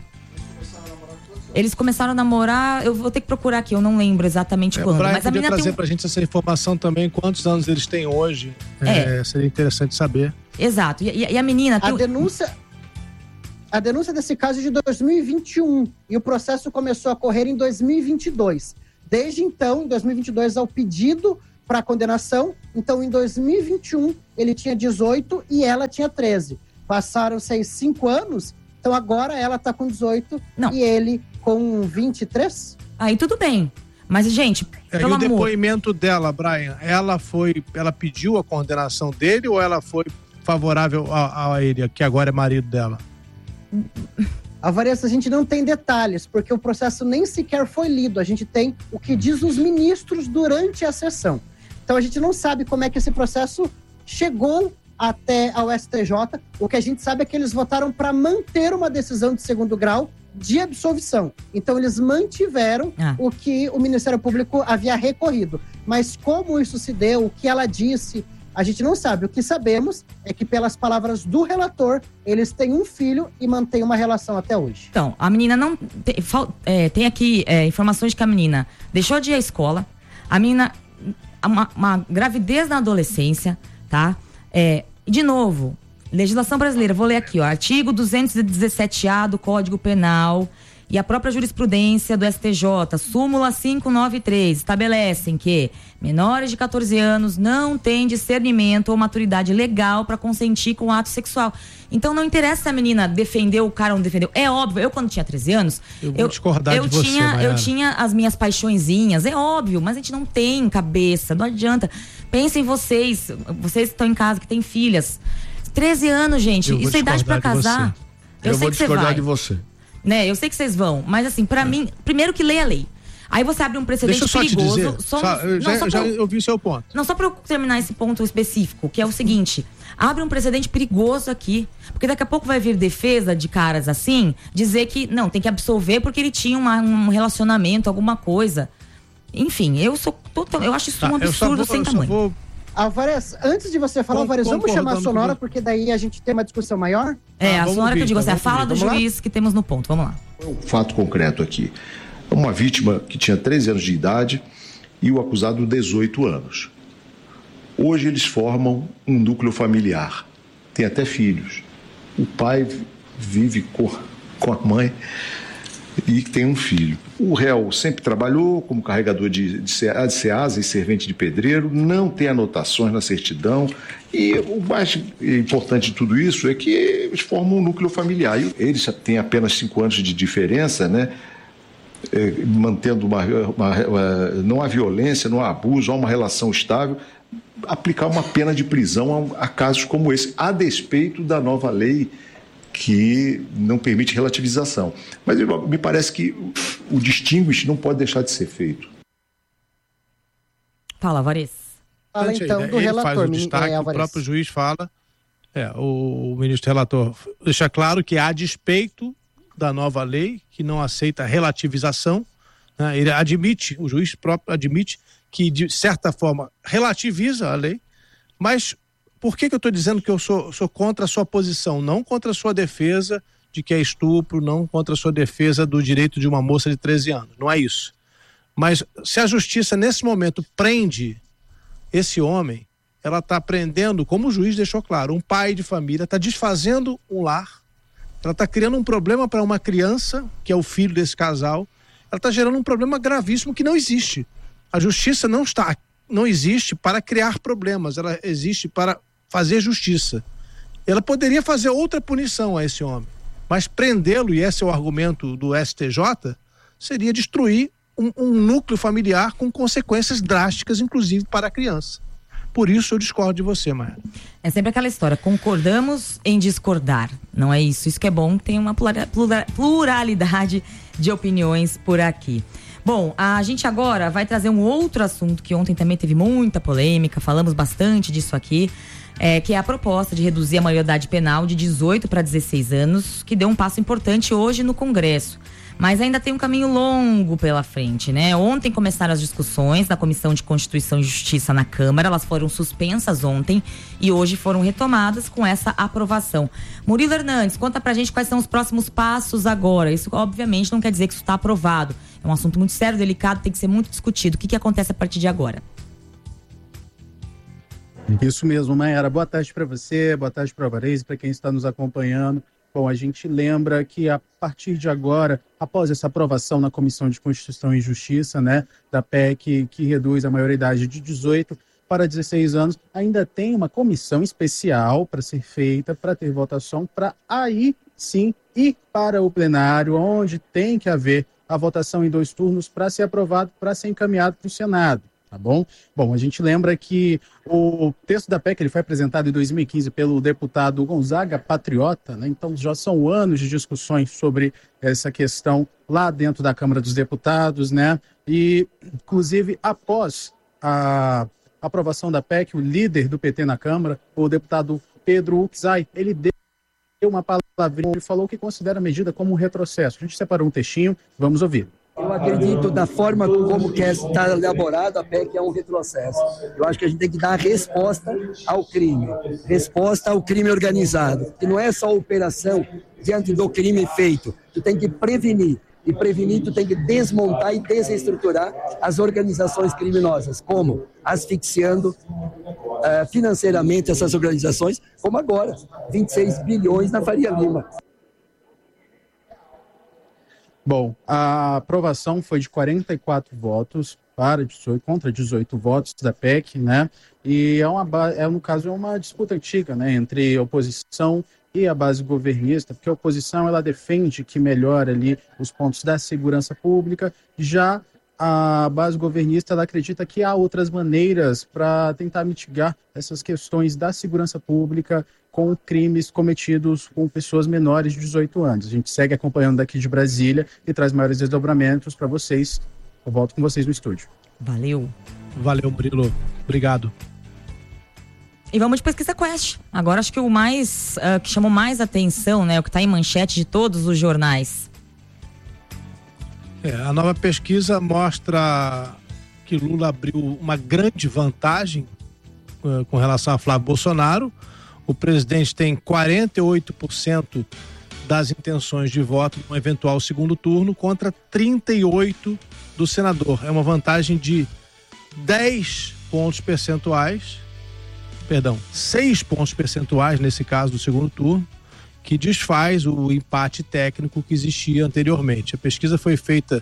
Eles começaram a namorar, eu vou ter que procurar aqui, eu não lembro exatamente é, quando. Brian, mas a menina trazer tem um... pra gente essa informação também, quantos anos eles têm hoje. É. É, seria interessante saber. Exato. E, e a menina... A tem... denúncia... A denúncia desse caso é de dois mil e vinte e um e o processo começou a correr em dois mil e vinte e dois. Desde então, em dois mil e vinte e dois, ao pedido para condenação. Então, em dois mil e vinte e um, ele tinha dezoito e ela tinha treze. Passaram-se aí cinco anos, então agora ela está com dezoito Não. e ele com vinte e três? Aí tudo bem. Mas, gente, é, pelo e o amor... depoimento dela, Brian, ela foi, ela pediu a condenação dele ou ela foi favorável a, a ele, que agora é marido dela? A Vanessa, a gente não tem detalhes, porque o processo nem sequer foi lido. A gente tem o que diz os ministros durante a sessão. Então a gente não sabe como é que esse processo chegou até ao S T J. O que a gente sabe é que eles votaram para manter uma decisão de segundo grau de absolvição. Então eles mantiveram ah. o que o Ministério Público havia recorrido. Mas como isso se deu, o que ela disse, a gente não sabe. O que sabemos é que, pelas palavras do relator, eles têm um filho e mantêm uma relação até hoje. Então, a menina não... Tem, é, tem aqui é, informações de que a menina deixou de ir à escola. A menina... Uma, uma gravidez na adolescência, tá? É, de novo, legislação brasileira, vou ler aqui, ó. Artigo duzentos e dezessete A do Código Penal e a própria jurisprudência do S T J, súmula quinhentos e noventa e três, estabelecem que menores de catorze anos não têm discernimento ou maturidade legal para consentir com ato sexual. Então não interessa se a menina defendeu o cara ou não defendeu. É óbvio, eu quando tinha treze anos, eu, vou eu, discordar eu de você, tinha, Maiara. eu tinha as minhas paixõezinhas, é óbvio, mas a gente não tem cabeça, não adianta. Pensem vocês, vocês que estão em casa, que têm filhas. treze anos, gente, isso é idade para casar. Eu, eu sei vou que discordar você vai. de você. Né, eu sei que vocês vão, mas assim, pra é. mim, primeiro que leia a lei. Aí você abre um precedente Deixa eu só perigoso. Te dizer, só, só, eu já, não, só já eu, ouvi o seu ponto. Não, só pra eu terminar esse ponto específico, que é o seguinte: abre um precedente perigoso aqui. Porque daqui a pouco vai vir defesa de caras assim, dizer que não, tem que absolver porque ele tinha uma, um relacionamento, alguma coisa. Enfim, eu sou total, eu acho isso tá, um absurdo vou, sem tamanho. Vou... Alvarez, antes de você falar, Alvarez, vamos chamar a Sonora, porque daí a gente tem uma discussão maior? É, ah, a Sonora que eu digo assim, a fala do juiz lá? que temos no ponto. Vamos lá. Um fato concreto aqui. Uma vítima que tinha treze anos de idade e o acusado dezoito anos. Hoje eles formam um núcleo familiar. Tem até filhos. O pai vive com a mãe e tem um filho. O réu sempre trabalhou como carregador de, de SEASA e servente de pedreiro, não tem anotações na certidão, e o mais importante de tudo isso é que eles formam um núcleo familiar. E eles têm apenas cinco anos de diferença, né? É, mantendo uma, uma, uma... não há violência, não há abuso, há uma relação estável, aplicar uma pena de prisão a, a casos como esse, a despeito da nova lei que não permite relativização. Mas me parece que o distinguish não pode deixar de ser feito. Fala, Alvarez. Fala então do Ele relator. faz o destaque, é, o próprio juiz fala, é, o, o ministro relator deixa claro que a despeito da nova lei, que não aceita relativização, né, ele admite, o juiz próprio admite que de certa forma relativiza a lei, mas por que que eu estou dizendo que eu sou, sou contra a sua posição? Não contra a sua defesa de que é estupro, não contra a sua defesa do direito de uma moça de treze anos. Não é isso. Mas se a justiça, nesse momento, prende esse homem, ela está prendendo, como o juiz deixou claro, um pai de família, está desfazendo um lar, ela está criando um problema para uma criança, que é o filho desse casal, ela está gerando um problema gravíssimo que não existe. A justiça não está, não existe para criar problemas, ela existe para fazer justiça. Ela poderia fazer outra punição a esse homem, mas prendê-lo, e esse é o argumento do S T J, seria destruir um, um núcleo familiar com consequências drásticas, inclusive para a criança. Por isso eu discordo de você, Maia. É sempre aquela história, concordamos em discordar, não é isso? Isso que é bom, tem uma pluralidade de opiniões por aqui. Bom, a gente agora vai trazer um outro assunto que ontem também teve muita polêmica, falamos bastante disso aqui, é, que é a proposta de reduzir a maioridade penal de dezoito para dezesseis anos, que deu um passo importante hoje no Congresso. Mas ainda tem um caminho longo pela frente, né? Ontem começaram as discussões na Comissão de Constituição e Justiça na Câmara, elas foram suspensas ontem e hoje foram retomadas com essa aprovação. Murilo Hernandes, conta pra gente quais são os próximos passos agora. Isso obviamente não quer dizer que isso está aprovado. É um assunto muito sério, delicado, tem que ser muito discutido. O que que acontece a partir de agora? Isso mesmo, Mayara. Boa tarde para você, boa tarde para o Alvarez, para quem está nos acompanhando. Bom, a gente lembra que a partir de agora, após essa aprovação na Comissão de Constituição e Justiça, né, da P E C que reduz a maioridade de dezoito para dezesseis anos, ainda tem uma comissão especial para ser feita, para ter votação, para aí sim ir para o plenário, onde tem que haver a votação em dois turnos para ser aprovado, para ser encaminhado para o Senado. Tá bom? Bom, a gente lembra que o texto da P E C ele foi apresentado em dois mil e quinze pelo deputado Gonzaga Patriota, né? Então já são anos de discussões sobre essa questão lá dentro da Câmara dos Deputados, né? E, inclusive, após a aprovação da P E C, o líder do P T na Câmara, o deputado Pedro Uczai, ele deu uma palavrinha e falou que considera a medida como um retrocesso. A gente separou um textinho, vamos ouvir. Eu acredito da forma como que está elaborado a P E C é um retrocesso. Eu acho que a gente tem que dar resposta ao crime, resposta ao crime organizado. E não é só operação diante do crime feito. Tu tem que prevenir. E prevenir, tu tem que desmontar e desestruturar as organizações criminosas. Como? Asfixiando uh, financeiramente essas organizações, como agora, vinte e seis bilhões na Faria Lima. Bom, a aprovação foi de quarenta e quatro votos para dezoito, contra dezoito votos da P E C, né? E é uma, é, no caso, é uma disputa antiga, né? Entre a oposição e a base governista, porque a oposição, ela defende que melhora ali os pontos da segurança pública, já a base governista, ela acredita que há outras maneiras para tentar mitigar essas questões da segurança pública com crimes cometidos com pessoas menores de dezoito anos. A gente segue acompanhando daqui de Brasília e traz maiores desdobramentos para vocês. Eu volto com vocês no estúdio. Valeu. Valeu, Murilo. Obrigado. E vamos de pesquisa Quest. Agora acho que o mais uh, que chamou mais atenção, né, o que está em manchete de todos os jornais. É, a nova pesquisa mostra que Lula abriu uma grande vantagem uh, com relação a Flávio Bolsonaro. O presidente tem quarenta e oito por cento das intenções de voto no eventual segundo turno contra trinta e oito por cento do senador. É uma vantagem de dez pontos percentuais, perdão, seis pontos percentuais nesse caso do segundo turno, que desfaz o empate técnico que existia anteriormente. A pesquisa foi feita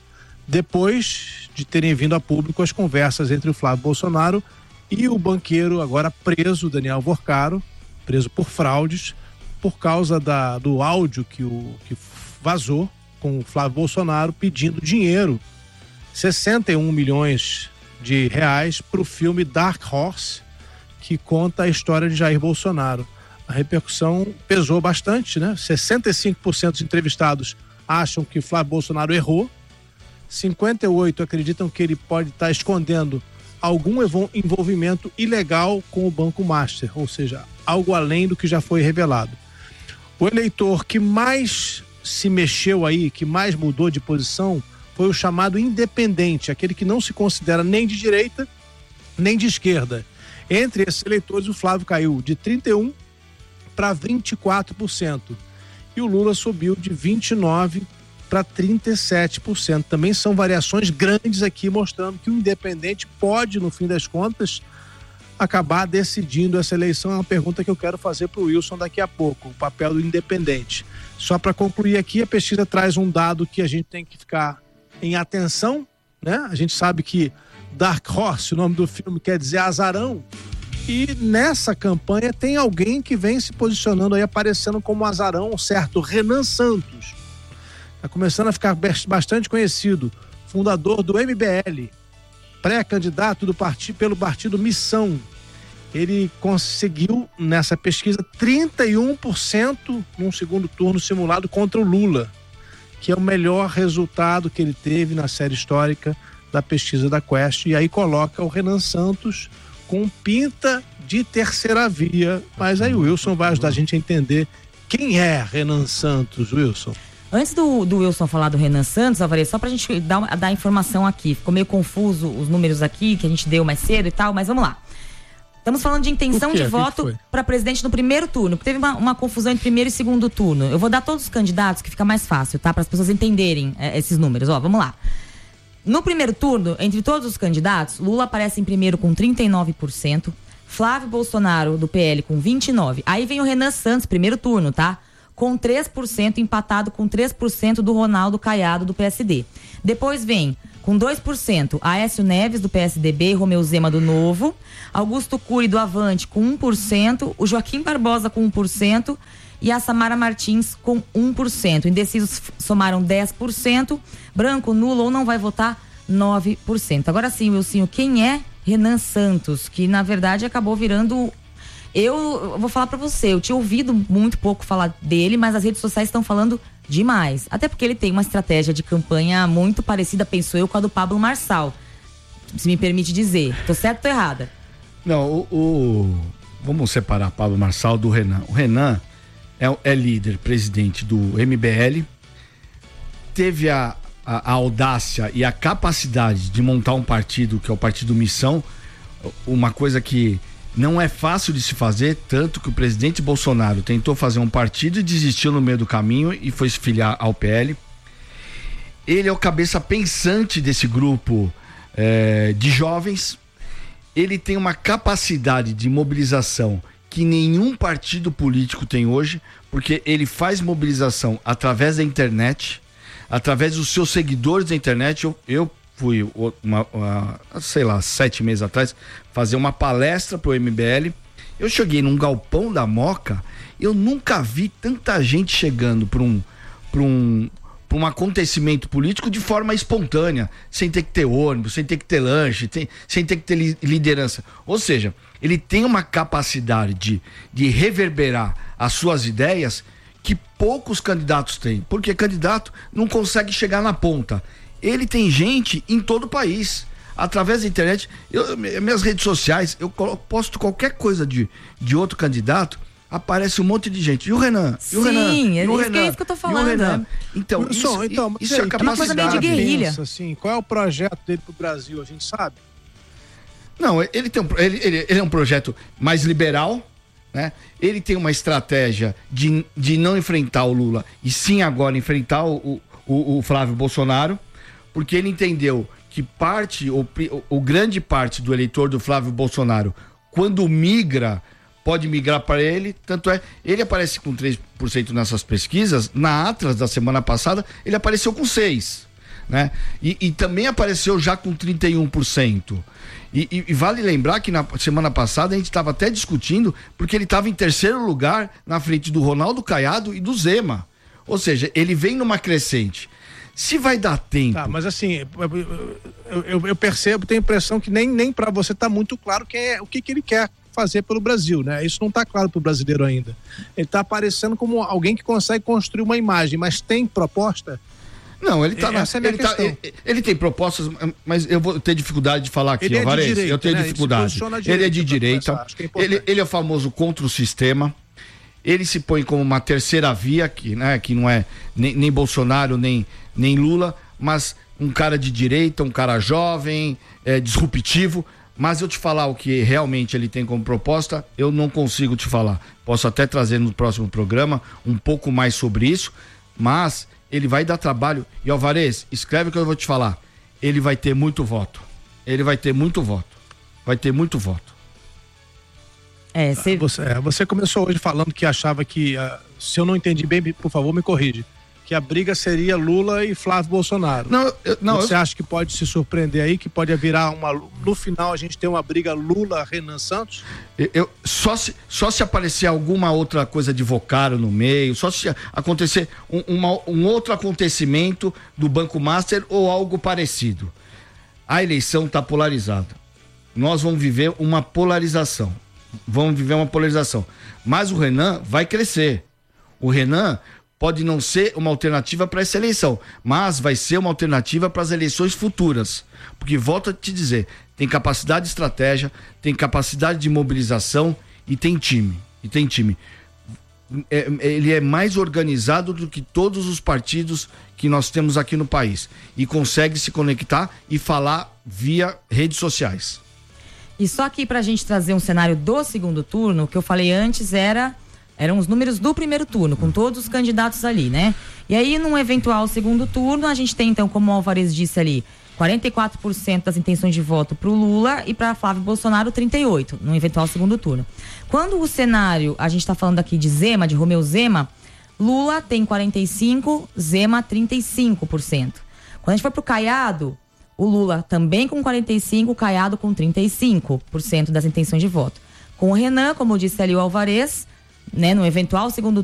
depois de terem vindo a público as conversas entre o Flávio Bolsonaro e o banqueiro agora preso, Daniel Vorcaro, preso por fraudes, por causa da, do áudio que, o, que vazou com o Flávio Bolsonaro pedindo dinheiro, sessenta e um milhões de reais, para o filme Dark Horse, que conta a história de Jair Bolsonaro. A repercussão pesou bastante, né? sessenta e cinco por cento dos entrevistados acham que o Flávio Bolsonaro errou, cinquenta e oito por cento acreditam que ele pode estar escondendo algum envolvimento ilegal com o Banco Master, ou seja, algo além do que já foi revelado. O eleitor que mais se mexeu aí, que mais mudou de posição, foi o chamado independente, aquele que não se considera nem de direita, nem de esquerda. Entre esses eleitores, o Flávio caiu de trinta e um por cento para vinte e quatro por cento. E o Lula subiu de vinte e nove por cento para trinta e sete por cento. Também são variações grandes aqui, mostrando que o independente pode, no fim das contas, acabar decidindo essa eleição. É uma pergunta que eu quero fazer para o Wilson daqui a pouco, o papel do independente. Só para concluir aqui, a pesquisa traz um dado que a gente tem que ficar em atenção, né? A gente sabe que Dark Horse, o nome do filme, quer dizer azarão, e nessa campanha tem alguém que vem se posicionando aí, aparecendo como azarão, certo? Renan Santos. Está começando a ficar bastante conhecido, fundador do M B L, pré-candidato do partido, pelo partido Missão. ele conseguiu, nessa pesquisa, trinta e um por cento num segundo turno simulado contra o Lula, que é o melhor resultado que ele teve na série histórica da pesquisa da Quest, e aí coloca o Renan Santos com pinta de terceira via, mas aí o Wilson vai ajudar a gente a entender quem é Renan Santos, Wilson. Antes do, do Wilson falar do Renan Santos, Alvarez, só pra gente dar, dar informação aqui, ficou meio confuso os números aqui, que a gente deu mais cedo e tal, mas vamos lá. Estamos falando de intenção de voto para presidente no primeiro turno. Teve uma, uma confusão entre primeiro e segundo turno. Eu vou dar todos os candidatos que fica mais fácil, tá? Para as pessoas entenderem é, esses números. Ó, vamos lá. No primeiro turno, entre todos os candidatos, Lula aparece em primeiro com trinta e nove por cento, Flávio Bolsonaro do P L com vinte e nove por cento. Aí vem o Renan Santos, primeiro turno, tá? Com três por cento, empatado com três por cento do Ronaldo Caiado do P S D. Depois vem com dois por cento, Aécio Neves, do P S D B, e Romeu Zema, do Novo. Augusto Cury, do Avante, com um por cento. O Joaquim Barbosa, com um por cento. E a Samara Martins, com um por cento. Indecisos somaram dez por cento. Branco, nulo ou não vai votar, nove por cento. Agora sim, Wilson, quem é Renan Santos? Que, na verdade, acabou virando... Eu, eu vou falar pra você, eu tinha ouvido muito pouco falar dele, mas as redes sociais estão falando demais. Até porque ele tem uma estratégia de campanha muito parecida, penso eu, com a do Pablo Marçal. Se me permite dizer. Tô certo ou tô errada? Não, o, o... vamos separar Pablo Marçal do Renan. O Renan é, é líder, presidente do M B L, teve a, a, a audácia e a capacidade de montar um partido, que é o Partido Missão, uma coisa que não é fácil de se fazer, tanto que o presidente Bolsonaro tentou fazer um partido e desistiu no meio do caminho e foi se filiar ao P L. Ele é o cabeça pensante desse grupo é, de jovens. Ele tem uma capacidade de mobilização que nenhum partido político tem hoje, porque ele faz mobilização através da internet, através dos seus seguidores da internet. Eu, eu fui, uma, uma, sei lá, sete meses atrás, fazer uma palestra pro M B L. Eu cheguei num galpão da Moca, eu nunca vi tanta gente chegando para um, para um, para um acontecimento político de forma espontânea, sem ter que ter ônibus, sem ter que ter lanche, tem, sem ter que ter li, liderança. Ou seja, ele tem uma capacidade de, de reverberar as suas ideias que poucos candidatos têm, porque candidato não consegue chegar na ponta. Ele tem gente em todo o país, através da internet. Eu, minhas redes sociais, eu posto qualquer coisa de, de outro candidato, aparece um monte de gente. E o Renan? E o Sim, Renan? é, e o isso, Renan? que é isso que eu tô falando. E o Renan? Né? Então, Wilson, isso, então, isso é, é capacidade. uma coisa meio de guerrilha. Pensa, assim, qual é o projeto dele pro Brasil, a gente sabe? Não, ele, tem um, ele, ele, ele é um projeto mais liberal, né? Ele tem uma estratégia de, de não enfrentar o Lula e sim agora enfrentar o, o, o Flávio Bolsonaro, porque ele entendeu que parte, ou, ou grande parte do eleitor do Flávio Bolsonaro, quando migra, pode migrar para ele, tanto é, ele aparece com três por cento nessas pesquisas, na Atlas da semana passada, ele apareceu com seis por cento, né? E, e também apareceu já com trinta e um por cento. E, e, e vale lembrar que na semana passada a gente estava até discutindo, porque ele estava em terceiro lugar na frente do Ronaldo Caiado e do Zema. Ou seja, ele vem numa crescente. Se vai dar tempo... Tá, mas assim, eu, eu, eu percebo, tenho a impressão que nem, nem para você tá muito claro que é, o que, que ele quer fazer pelo Brasil, né? Isso não tá claro pro brasileiro ainda. Ele tá aparecendo como alguém que consegue construir uma imagem, mas tem proposta? Não, ele tá... Essa é a minha ele, tá questão. ele, ele tem propostas, mas eu vou ter dificuldade de falar aqui, Ele é de Alvarez. direita, Eu tenho né? dificuldade. Ele se posiciona à Ele é de direita, direita. pra começar, acho que é importante. ele, ele é famoso contra o sistema. Ele se põe como uma terceira via, que, né, que não é nem, nem Bolsonaro, nem, nem Lula, mas um cara de direita, um cara jovem, é, disruptivo. Mas eu te falar o que realmente ele tem como proposta, eu não consigo te falar. Posso até trazer no próximo programa um pouco mais sobre isso, mas ele vai dar trabalho. E Alvarez, escreve o que eu vou te falar. Ele vai ter muito voto. Ele vai ter muito voto. Vai ter muito voto. É, cê... você, é, você começou hoje falando que achava que, uh, se eu não entendi bem, por favor, me corrige, que a briga seria Lula e Flávio Bolsonaro. Não, eu, não, você eu... acha que pode se surpreender aí, que pode virar uma... No final a gente tem uma briga Lula-Renan Santos? Eu, eu, só, se, só se aparecer alguma outra coisa de Vocaro no meio, só se acontecer um, uma, um outro acontecimento do Banco Master ou algo parecido. A eleição está polarizada. Nós vamos viver uma polarização. vão viver uma polarização. Mas o Renan vai crescer. O Renan pode não ser uma alternativa para essa eleição, mas vai ser uma alternativa para as eleições futuras. Porque, volto a te dizer, tem capacidade de estratégia, tem capacidade de mobilização e tem time. E tem time. É, ele é mais organizado do que todos os partidos que nós temos aqui no país. E consegue se conectar e falar via redes sociais. E só aqui pra gente trazer um cenário do segundo turno, o que eu falei antes era... eram os números do primeiro turno, com todos os candidatos ali, né? E aí, num eventual segundo turno, a gente tem, então, como o Alvarez disse ali, quarenta e quatro por cento das intenções de voto pro Lula e para Flávio Bolsonaro, trinta e oito por cento, num eventual segundo turno. Quando o cenário, a gente tá falando aqui de Zema, de Romeu Zema, Lula tem quarenta e cinco por cento, Zema trinta e cinco por cento. Quando a gente for pro Caiado, o Lula também com quarenta e cinco por cento, o Caiado com trinta e cinco por cento das intenções de voto. Com o Renan, como disse ali o Alvarez, né, no eventual segundo